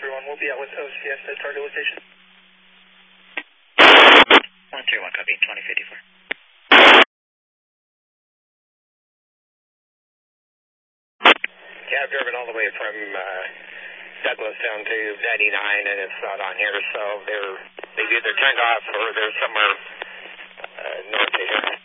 131. We'll be out with OCS at target location. 131, copy, 2054. Yeah, I've driven all the way from Douglas down to 99, and it's not on here, so they've either turned off or they're somewhere north of here.